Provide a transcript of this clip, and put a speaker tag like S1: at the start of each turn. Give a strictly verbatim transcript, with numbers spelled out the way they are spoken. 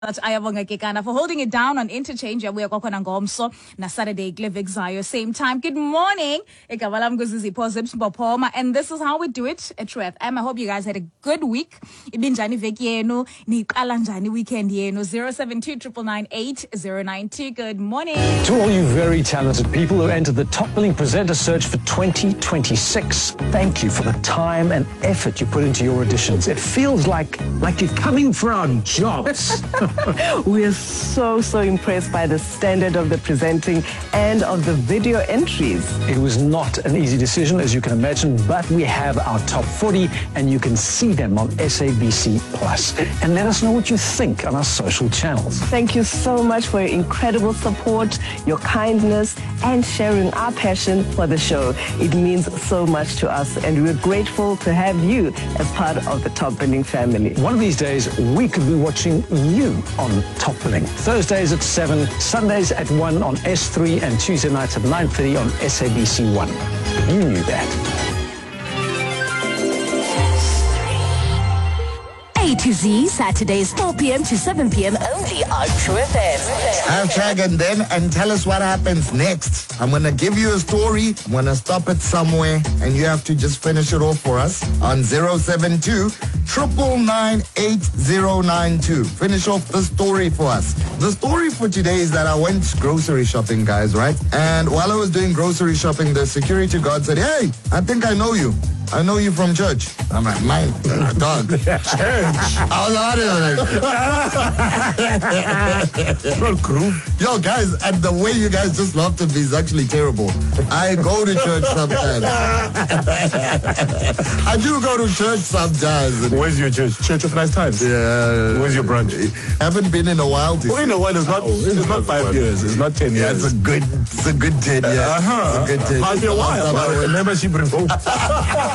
S1: Ayabonga Kekana for holding it down on Interchange. We are going to na Saturday Glivik Zayo same time. Good morning. And this is how we do it at True F M. I hope you guys had a good week. Ibinjani vekienu ni kalanjani weekend yenu. zero seven two nine nine eight zero nine two. Good morning.
S2: To all you very talented people who entered the Top Billing Presenter Search for twenty twenty-six, thank you for the time and effort you put into your auditions. It feels like like you're coming for our jobs.
S3: We are so, so impressed by the standard of the presenting and of the video entries.
S2: It was not an easy decision, as you can imagine, but we have our top forty, and you can see them on S A B C Plus. And let us know what you think on our social channels.
S3: Thank you so much for your incredible support, your kindness, and sharing our passion for the show. It means so much to us, and we're grateful to have you as part of the Top Billing family.
S2: One of these days, we could be watching you on Top Billing. Thursdays at seven, Sundays at one on S three, and Tuesday nights at nine thirty on S A B C one. You knew that.
S4: A to Z, Saturdays four p.m. to seven p.m. only on True F M.
S5: Hashtag and then and tell us what happens next. I'm going to give you a story. I'm going to stop it somewhere and you have to just finish it off for us on zero seven two nine nine eight zero nine two. Finish off the story for us. The story for today is that I went grocery shopping, guys, right? And while I was doing grocery shopping, the security guard said, "Hey, I think I know you. I know you from church." I'm like, "My uh, dog, church." I was like, yo, guys, and the way you guys just laughed at me is actually terrible. I go to church sometimes. I do go to church sometimes.
S6: Where's your church? Church of Nice Times?
S5: Yeah.
S6: Where's your branch?
S5: Haven't been in a while.
S6: Well, in a while, it's not, oh, it's not five years. It's not ten
S5: yeah,
S6: years.
S5: It's a good, it's a good ten, yeah.
S6: Uh-huh.
S5: It's a good ten.
S6: Might be a while, but membership revoked.